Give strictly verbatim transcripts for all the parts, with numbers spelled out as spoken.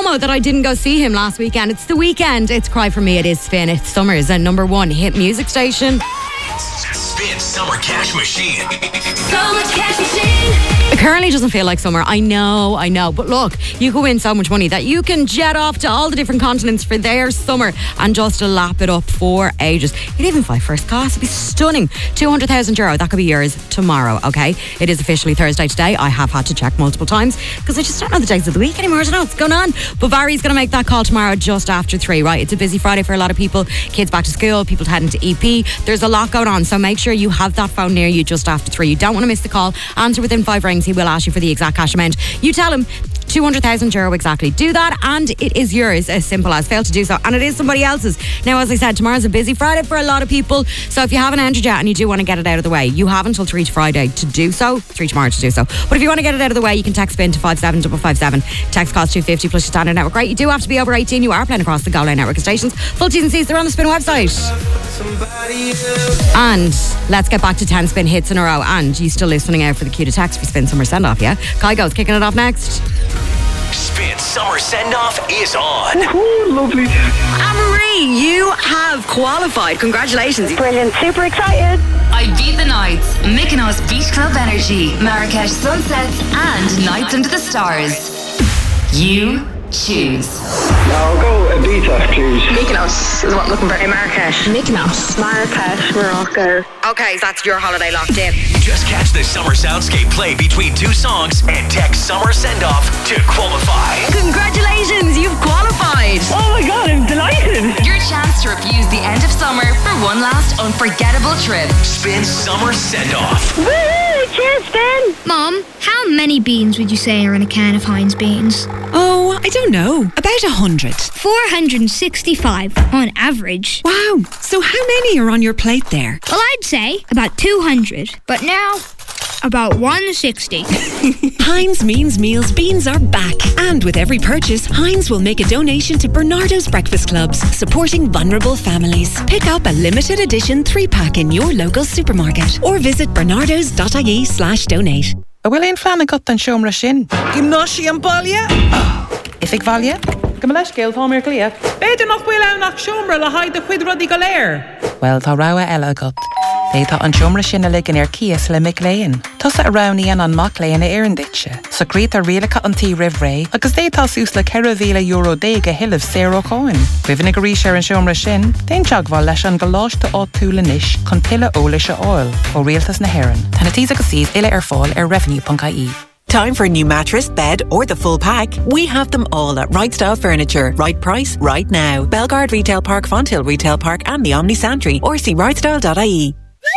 bummer that I didn't go see him last weekend. It's the weekend. It's Cry For Me. It is Spin. It's Summer's and number one hit music station. Spin Summer Cash Machine. Summer Cash Machine. It currently doesn't feel like summer. I know, I know. But look, you can win so much money that you can jet off to all the different continents for their summer and just lap it up for ages. You'd even fly first class. It'd be stunning. two hundred thousand euro. That could be yours tomorrow, okay? It is officially Thursday today. I have had to check multiple times because I just don't know the days of the week anymore. I don't know what's going on. But Barry's going to make that call tomorrow just after three, right? It's a busy Friday for a lot of people. Kids back to school, people heading to E P. There's a lot going on. So make sure you have that phone near you just after three. You don't want to miss the call. Answer within five rings. He will ask you for the exact cash amount. You tell him two hundred thousand euro exactly. Do that and it is yours. As simple as. Fail to do so and it is somebody else's. Now, as I said, tomorrow's a busy Friday for a lot of people. So if you haven't entered yet and you do want to get it out of the way, you have until three Friday to do so. three tomorrow to do so. But if you want to get it out of the way, you can text SPIN to five seven five five seven. Text cost two fifty plus your standard network rate. You do have to be over eighteen. You are playing across the Go Line network of stations. Full T's and C's, they're on the Spin website. And let's get back to ten Spin hits in a row. And you still listening out for the cue to text for Spin Summer Send Off, yeah? Kygo's kicking it off next. Spin Summer Send Off is on. Oh, lovely. Anne-Marie, you have qualified. Congratulations. Brilliant. Super excited. Ibiza Nights, Mykonos Beach Club Energy, Marrakesh Sunsets, and Nights Under the Stars. You choose. I'll go Ibiza, please. Mykonos is what I'm looking for. In Marrakesh. Mykonos. Marrakesh, Morocco. Okay, so that's your holiday locked in. Just catch the summer soundscape play between two songs and text Summer Send Off to qualify. Congratulations, you've qualified. Oh my God, I'm delighted. Your chance to refuse the end of summer for one last unforgettable trip. Spin Summer Send Off. Woo! Cheers, Ben. Mom, how many beans would you say are in a can of Heinz beans? Oh, I don't know. About a hundred. four hundred sixty-five on average. Wow. So how many are on your plate there? Well, I'd say about two hundred. But now, about one hundred sixty. Heinz Means Meals beans are back. And with every purchase, Heinz will make a donation to Bernardo's Breakfast Clubs, supporting vulnerable families. Pick up a limited edition three-pack in your local supermarket or visit bernardos.ie slash donate. A bhfuil éon fleanna got an seomra sin. Gymnáisi an baile? If ag bhaile? Go me leis céal táimir clia. Beidir nach bhfuil ann nach seomra le haid a chuid rudí go léir. Well, tá rogha eile agat. Bétá an seomra sin a ligean ar cias le mic léin. Tusa a rognaíonn an mac léin a éireann ditse. So grét a rialacha an tí ribh ré, agus détá sús le ceithre mhíle euro déag a hiilimh zéro cáin. Cuimhnig a rís ar an seomra sin, déon teagmháil leis an goláiste áit túla níis chun tuile ólaise áil ó rialtas na hÉireann. Tána tís agus síos ile ar fáil ar revenue dot I E. Time for a new mattress, bed, or the full pack? We have them all at Right Style Furniture. Right price, right now. Belgard Retail Park, Fonthill Retail Park, and the Omni Santry. Or see right style dot I E.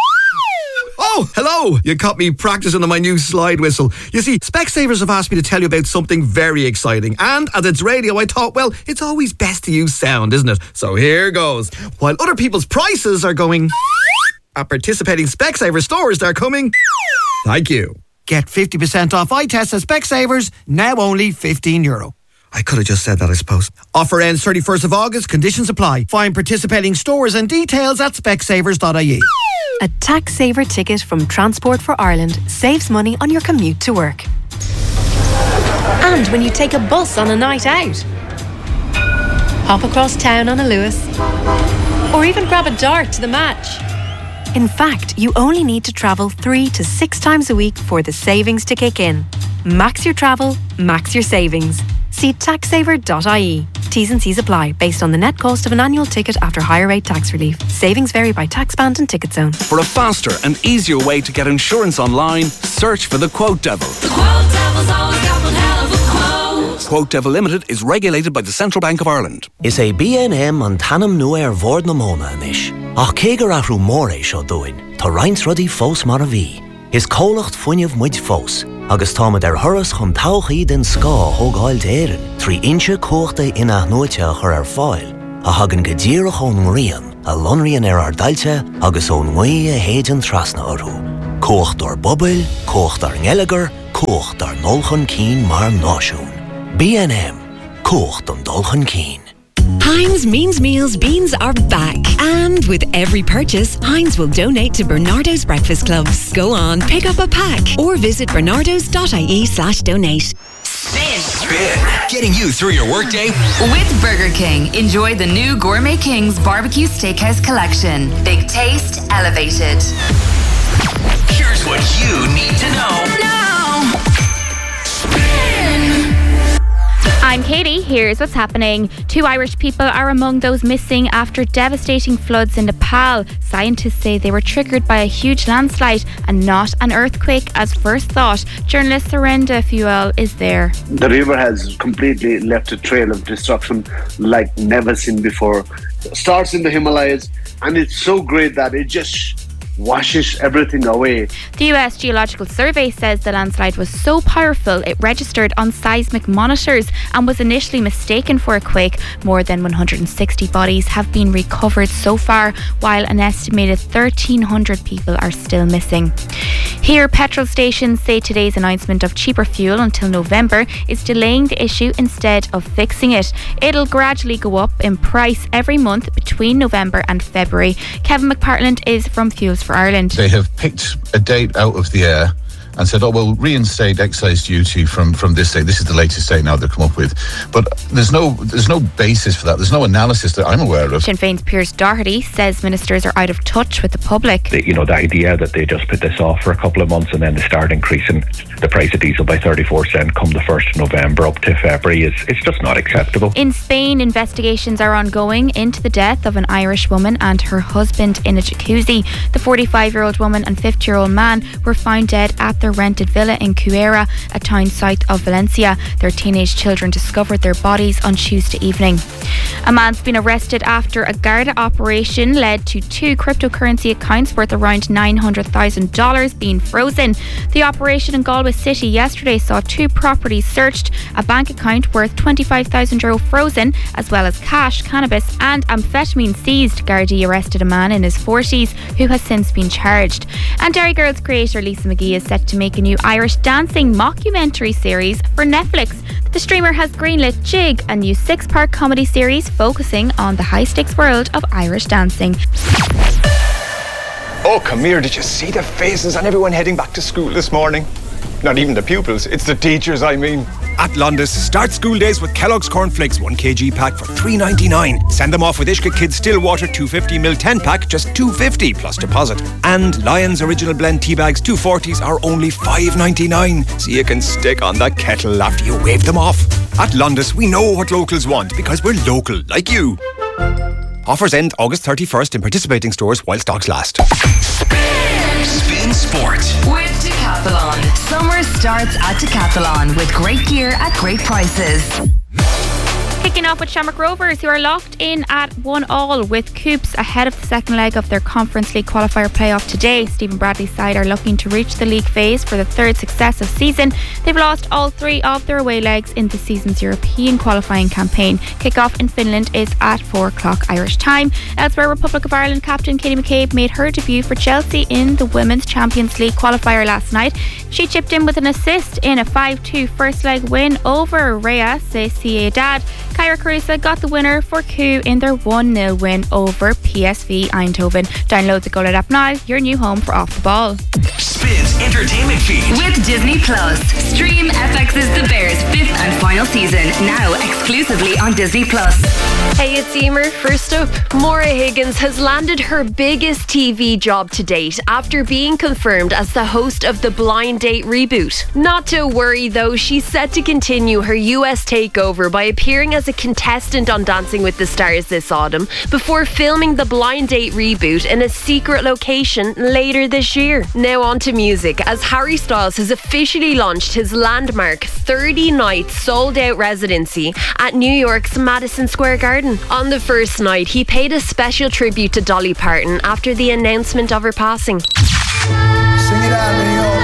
Oh, hello! You caught me practicing on my new slide whistle. You see, Specsavers have asked me to tell you about something very exciting. And as it's radio, I thought, well, it's always best to use sound, isn't it? So here goes. While other people's prices are going, at participating Specsavers stores, they're coming. Thank you. Get fifty percent off eye tests at Specsavers, now only fifteen euro. I could have just said that, I suppose. Offer ends thirty-first of August, conditions apply. Find participating stores and details at specsavers dot I E. A tax saver ticket from Transport for Ireland saves money on your commute to work. And when you take a bus on a night out. Hop across town on a Lewis. Or even grab a dart to the match. In fact, you only need to travel three to six times a week for the savings to kick in. Max your travel, max your savings. See tax saver dot I E. T's and C's apply based on the net cost of an annual ticket after higher rate tax relief. Savings vary by tax band and ticket zone. For a faster and easier way to get insurance online, search for the Quote Devil. The Quote Devil's always got one hell of a quote. Quote Devil Limited is regulated by the Central Bank of Ireland. Is a B N M an tanam nu er vord na mona anish. Ach keger achru more sho doin. Ta reins ruddy fós mar a vi. Is cólacht funniv muid fós. Agus táma der thuras chun tauchaí den ská thógáil d'éireann, trí inse cóchta inach nóite chur ar fáil, a hagan go ddíreach ón ngrian, a lonrian ar ar dailte, agus ón ngui a héidean trasna orú. Cócht ar bobbel, cócht ar ngelagar, cócht ar nolchan cín mar náisiún. B N M, cócht an dulchan cín. Heinz Means Meals beans are back. And with every purchase, Heinz will donate to Bernardo's Breakfast Clubs. Go on, pick up a pack or visit bernardos dot I E slash donate. Spin. Spin. getting you through your workday. With Burger King, enjoy the new Gourmet King's Barbecue Steakhouse Collection. Big taste, elevated. Here's what you need to know. Now. Spin. I'm Katie. Here's what's happening. Two Irish people are among those missing after devastating floods in Nepal. Scientists say they were triggered by a huge landslide and not an earthquake as first thought. Journalist Surenda Fuel is there. The river has completely left a trail of destruction like never seen before. It starts in the Himalayas, and it's so great that it just washes everything away. The U S Geological Survey says the landslide was so powerful it registered on seismic monitors and was initially mistaken for a quake. More than one hundred sixty bodies have been recovered so far, while an estimated thirteen hundred people are still missing. Here, petrol stations say today's announcement of cheaper fuel until November is delaying the issue instead of fixing it. It'll gradually go up in price every month between November and February. Kevin McPartland is from Fuels for Ireland. They have picked a date out of the air and said, oh, we'll reinstate excise duty from, from this date. This is the latest date now they've come up with. But there's no there's no basis for that. There's no analysis that I'm aware of. Sinn Féin's Piers Doherty says ministers are out of touch with the public. The, you know, the idea that they just put this off for a couple of months and then they start increasing the price of diesel by thirty-four cents come the first of November up to February is it's just not acceptable. In Spain, investigations are ongoing into the death of an Irish woman and her husband in a jacuzzi. The forty-five-year-old woman and fifty-year-old man were found dead at their rented villa in Cuera, a town south of Valencia. Their teenage children discovered their bodies on Tuesday evening. A man's been arrested after a Garda operation led to two cryptocurrency accounts worth around nine hundred thousand dollars being frozen. The operation in Galway City yesterday saw two properties searched, a bank account worth twenty-five thousand euro frozen, as well as cash, cannabis and amphetamine seized. Gardaí arrested a man in his forties who has since been charged. And Derry Girls creator Lisa McGee is set to make a new Irish dancing mockumentary series for Netflix. The streamer has greenlit Jig, a new six-part comedy series focusing on the high-stakes world of Irish dancing. Oh, come here, did you see the faces on everyone heading back to school this morning? Not even the pupils, it's the teachers, I mean. At Londis, start school days with Kellogg's Cornflakes one kilogram pack for three ninety-nine. Send them off with Ishka Kids Stillwater two fifty milliliter ten pack, just two fifty plus deposit. And Lion's Original Blend tea bags two forties are only five ninety-nine. So you can stick on the kettle after you wave them off. At Londis, we know what locals want because we're local, like you. Offers end August thirty-first in participating stores while stocks last. Spin, Spin Sport with Decathlon. Summer starts at Decathlon with great gear at great prices. Kicking off with Shamrock Rovers, who are locked in at one all with Coops ahead of the second leg of their Conference League qualifier playoff today. Stephen Bradley's side are looking to reach the league phase for the third successive season. They've lost all three of their away legs in the season's European qualifying campaign. Kick-off in Finland is at four o'clock Irish time. Elsewhere, Republic of Ireland captain Katie McCabe made her debut for Chelsea in the Women's Champions League qualifier last night. She chipped in with an assist in a five two first leg win over Real Sociedad. Kyra Carusa got the winner for C U in their one nil win over P S V Eindhoven. Download the Go Loud app now, your new home for Off the Ball. Spin's entertainment feed with Disney Plus. Stream F X's The Bears fifth and final season now exclusively on Disney Plus. Hey, it's Emer. First up, Maura Higgins has landed her biggest T V job to date after being confirmed as the host of the Blind Date reboot. Not to worry though, she's set to continue her U S takeover by appearing as a contestant on Dancing with the Stars this autumn before filming the Blind Date reboot in a secret location later this year. Now on to music, as Harry Styles has officially launched his landmark thirty night sold out residency at New York's Madison Square Garden. On the first night, he paid a special tribute to Dolly Parton after the announcement of her passing. Sing it out, Leo.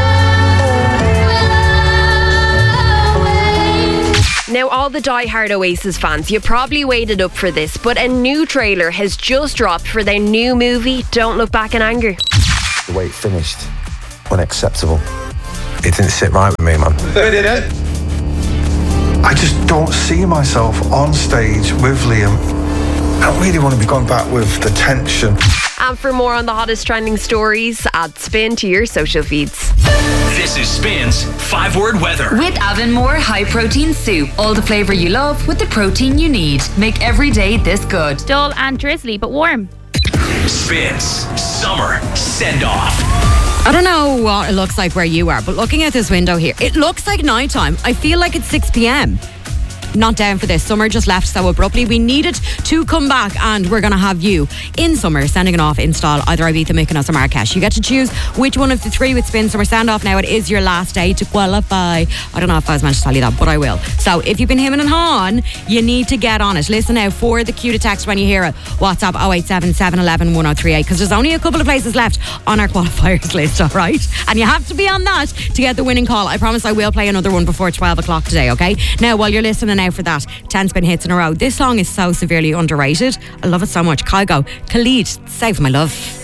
Now, all the die-hard Oasis fans, you probably waited up for this, but a new trailer has just dropped for their new movie, Don't Look Back in Anger. The way it finished, unacceptable. It didn't sit right with me, man. Did it? I just don't see myself on stage with Liam. I don't really want to be going back with the tension. And for more on the hottest trending stories, add Spin to your social feeds. This is Spin's five word weather. With Avonmore High Protein Soup. All the flavour you love with the protein you need. Make every day this good. Dull and drizzly, but warm. Spin's summer send off. I don't know what it looks like where you are, but looking out this window here, it looks like nighttime. I feel like it's six p.m. Not down for this. Summer just left so abruptly. We need it to come back, and we're going to have you in summer sending it off in style, either Ibiza, Mykonos or Marrakesh. You get to choose which one of the three with Spin Summer Standoff. Now it is your last day to qualify. I don't know if I was meant to tell you that, but I will. So if you've been hemming and hawing, you need to get on it. Listen now for the cue to text when you hear it. WhatsApp oh eight seven, seven one one, one oh three eight, because there's only a couple of places left on our qualifiers list, all right? And you have to be on that to get the winning call. I promise I will play another one before twelve o'clock today, okay? Now, while you're listening out for that, ten spin hits in a row. This song is so severely underrated. I love it so much. Kygo, Khalid, Save My Love.